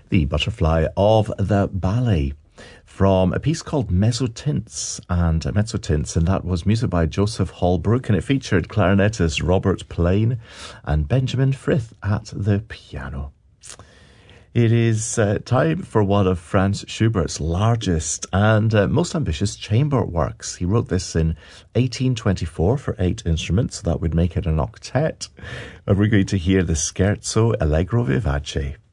The Butterfly of the Ballet, from a piece called Mezzotints, and that was music by Joseph Holbrook, and it featured clarinetist Robert Plain and Benjamin Frith at the piano. It is time for one of Franz Schubert's largest and most ambitious chamber works. He wrote this in 1824 for 8 instruments, so that would make it an octet. And we're going to hear the Scherzo Allegro Vivace.